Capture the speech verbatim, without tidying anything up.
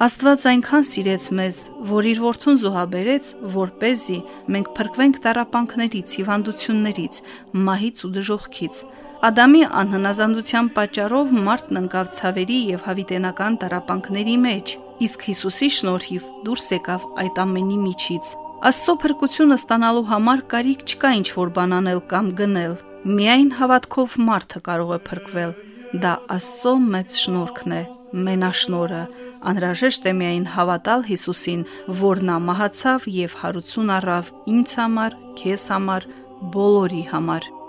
Աստված այնքան սիրեց մեզ, որ իր որդուն զոհաբերեց, որպեսզի մենք փրկվենք տառապանքներից, հիվանդություններից, մահից ու դժոխքից։ Ադամի անհնազանդության պատճառով մարդն ընկավ ցավերի և հավիտենական տառապանքների մեջ, իսկ Հիսուսի շնորհիվ դուրս եկավ այդ ամենի միջից։ Աստծո փրկությունը ստանալու համար կարիք չկա ինչ-որ բան անել կամ գնել։ Միայն հավատքով մարդը կարող է փրկվել։ Դա Աստծո մեծ շնորհքն է, մենաշնորհը։ Անհրաժեշտ է միայն հավատալ Հիսուսին, որ նա մահացավ և հարություն առավ ինձ համար, քեզ համար, բոլորի համար։